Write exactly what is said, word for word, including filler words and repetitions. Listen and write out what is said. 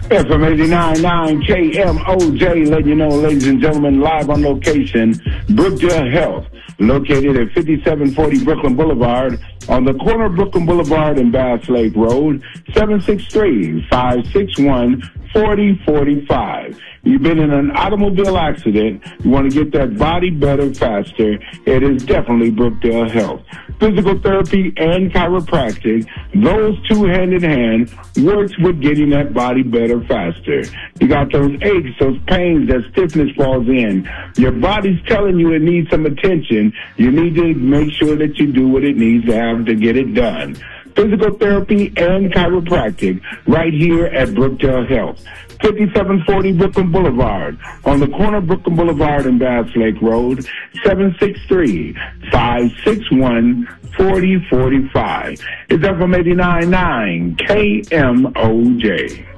F M eighty-nine point nine K M O J, letting you know, ladies and gentlemen, live on location, Brookdale Health, located at fifty-seven forty Brooklyn Boulevard, on the corner of Brooklyn Boulevard and Bass Lake Road, seven six three, five six one, four zero four five. You've been in an automobile accident, you want to get that body better faster, it is definitely Brookdale Health. Physical therapy and chiropractic, those two hand in hand, works with getting that body better faster. You got those aches, those pains, that stiffness falls in. Your body's telling you it needs some attention. You need to make sure that you do what it needs to have to get it done. Physical therapy and chiropractic right here at Brookdale Health. fifty-seven forty Brooklyn Boulevard, on the corner of Brooklyn Boulevard and Bass Lake Road, seven six three, five six one, four zero four five. It's F M eighty-nine point nine K M O J.